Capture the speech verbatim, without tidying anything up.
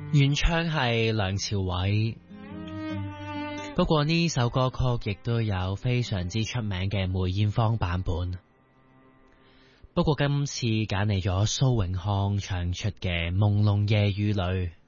原唱係梁朝偉，不過呢首歌曲亦都有非常之出名嘅梅艷芳版本。不過今次揀嚟咗蘇永康唱出嘅《朦朧夜雨裏》。